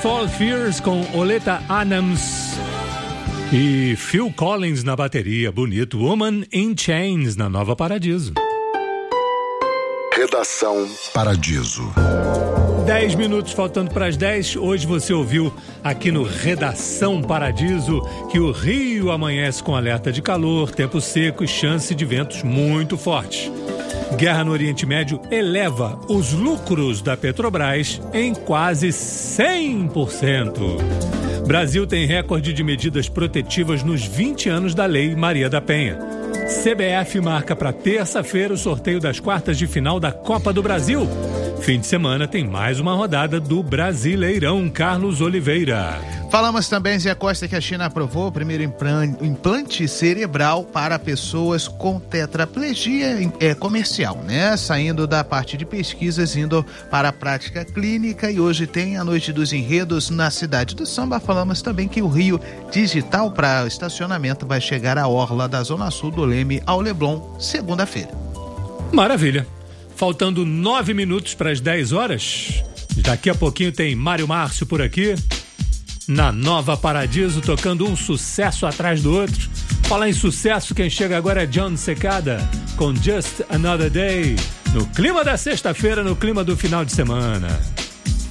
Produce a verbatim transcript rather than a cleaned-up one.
Fall Fears com Oleta Adams e Phil Collins na bateria. Bonito. Woman in Chains na Nova Paradiso. Redação Paradiso. Dez minutos faltando para as dez. Hoje você ouviu aqui no Redação Paradiso que o Rio amanhece com alerta de calor, tempo seco e chance de ventos muito fortes. Guerra no Oriente Médio eleva os lucros da Petrobras em quase cem por cento. Brasil tem recorde de medidas protetivas nos vinte anos da Lei Maria da Penha. C B F marca para terça-feira o sorteio das quartas de final da Copa do Brasil. Fim de semana tem mais uma rodada do Brasileirão. Carlos Oliveira. Falamos também, Zé Costa, que a China aprovou o primeiro implante cerebral para pessoas com tetraplegia é, comercial, né? Saindo da parte de pesquisas, indo para a prática clínica. E hoje tem a Noite dos Enredos na Cidade do Samba. Falamos também que o Rio Digital para estacionamento vai chegar à orla da Zona Sul do Leme ao Leblon, segunda-feira. Maravilha. Faltando nove minutos para as dez horas. Daqui a pouquinho tem Mário Márcio por aqui. Na Nova Paradiso, tocando um sucesso atrás do outro. Falar em sucesso, quem chega agora é John Secada, com Just Another Day. No clima da sexta-feira, no clima do final de semana.